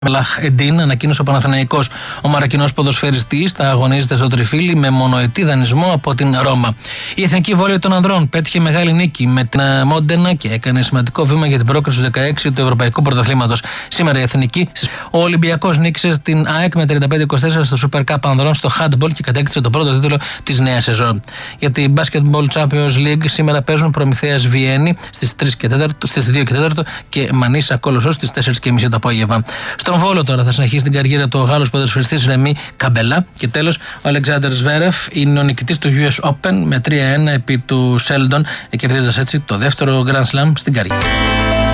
Εντίν, ανακοίνωσε ο Παναθηναϊκός. Ο Μαρακινός ποδοσφαιριστής θα αγωνίζεται στο Τριφύλι με μονοετή δανεισμό από την Ρώμα. Η εθνική βόλεϊ των ανδρών πέτυχε μεγάλη νίκη με την Μόντενα και έκανε σημαντικό βήμα για την πρόκριση του 16 του Ευρωπαϊκού Πρωταθλήματος. Σήμερα η εθνική. Ο Ολυμπιακός νίκησε την ΑΕΚ με 35-24 στο Super Cup ανδρών στο handball και κατέκτησε το πρώτο τίτλο της νέας σεζόν. Για την Basketball Champions League σήμερα παίζουν Προμηθέας Βιέννη στις 2 και 4 και Μανίσα Κόλοσσος στις 4.30 το απόγευμα. Στον Βόλο τώρα θα συνεχίσει την καριέρα του ο Γάλλος ποδοσφαιριστής Ρεμί Καμπελά. Και τέλος, ο Αλεξάνδερ Σβέρεφ είναι ο νικητής του US Open με 3-1 επί του Σέλντον, κερδίζοντας έτσι το δεύτερο Grand Slam στην καριέρα.